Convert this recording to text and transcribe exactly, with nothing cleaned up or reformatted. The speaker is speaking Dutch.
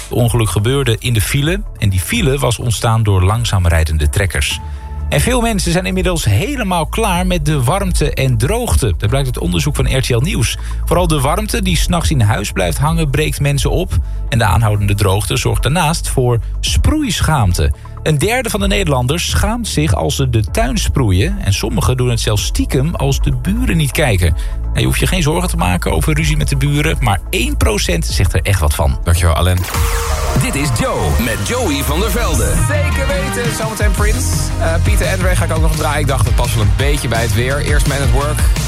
Het ongeluk gebeurde in de file en die file was ontstaan door langzaam rijdende trekkers. En veel mensen zijn inmiddels helemaal klaar met de warmte en droogte. Dat blijkt uit onderzoek van R T L Nieuws. Vooral de warmte die 's nachts in huis blijft hangen breekt mensen op. En de aanhoudende droogte zorgt daarnaast voor sproeischaamte. Een derde van de Nederlanders schaamt zich als ze de tuin sproeien. En sommigen doen het zelfs stiekem als de buren niet kijken. Nou, je hoeft je geen zorgen te maken over ruzie met de buren. Maar één procent zegt er echt wat van. Dankjewel, Alain. Dit is Joe met Joey van der Velde. Zeker weten, zometeen Prince. Uh, Pieter Edward ga ik ook nog draaien. Ik dacht, dat past wel een beetje bij het weer. Eerst Man at Work.